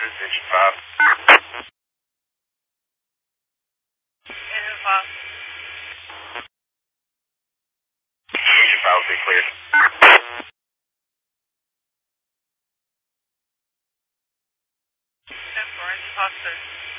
This is Engine 5. Engine 5. Engine 5 will be cleared. 10-4, Engine 5, sir.